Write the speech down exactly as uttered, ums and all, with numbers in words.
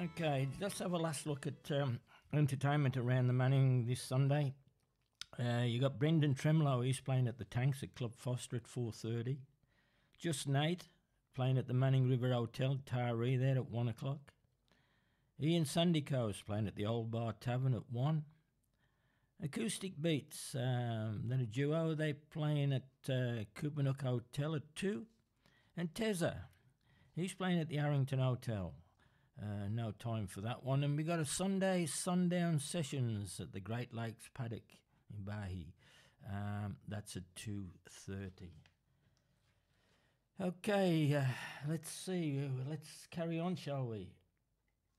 Okay, let's have a last look at um, entertainment around the Manning this Sunday. Uh, you got Brendan Tremlow, he's playing at the Tanks at Club Foster at four thirty. Just Nate, playing at the Manning River Hotel, Taree, there at one o'clock. Ian Sandico's playing at the Old Bar Tavern at one. Acoustic Beats, um, they're a duo, they're playing at uh, Coopanook Hotel at two. And Tezza, he's playing at the Arrington Hotel. Uh, no time for that one. And we got a Sunday sundown sessions at the Great Lakes Paddock in Bahi. Um, that's at two thirty. Okay, uh, let's see. Let's carry on, shall we?